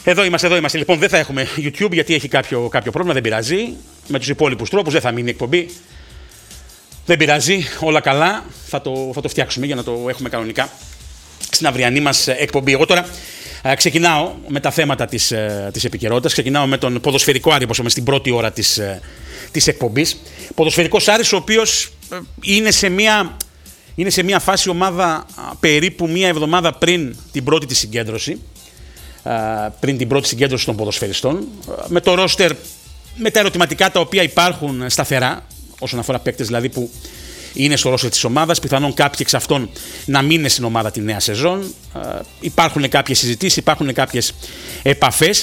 Εδώ είμαστε. Λοιπόν, δεν θα έχουμε YouTube γιατί έχει κάποιο πρόβλημα, δεν πειράζει. Με τους υπόλοιπους τρόπους δεν θα μείνει η εκπομπή. Δεν πειράζει, όλα καλά. Θα το φτιάξουμε για να το έχουμε κανονικά στην αυριανή μας εκπομπή. Εγώ τώρα ξεκινάω με τα θέματα της επικαιρότητας. Ξεκινάω με τον ποδοσφαιρικό Άρη, όπως στην πρώτη ώρα της εκπομπής. Ποδοσφαιρικός Άρης, ο οποίος είναι σε μια φάση ομάδα περίπου μία εβδομάδα πριν την πρώτη της συγκέντρωση. Πριν την πρώτη συγκέντρωση των ποδοσφαιριστών. Με το ρόστερ, με τα ερωτηματικά τα οποία υπάρχουν σταθερά, όσον αφορά παίκτες δηλαδή που είναι στο ρόστερ της ομάδας, πιθανόν κάποιοι εξ αυτών να μείνουν στην ομάδα τη νέα σεζόν. Υπάρχουν κάποιες συζητήσεις, υπάρχουν κάποιες επαφές.